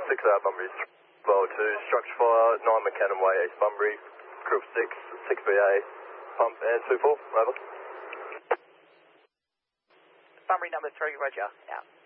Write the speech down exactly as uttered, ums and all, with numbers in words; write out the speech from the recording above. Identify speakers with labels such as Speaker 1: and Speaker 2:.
Speaker 1: six out Bunbury, Vol two, structure fire, nine McCannon Way, East Bunbury, group six, six B A, pump and two four, over.
Speaker 2: Bunbury number three, roger, out.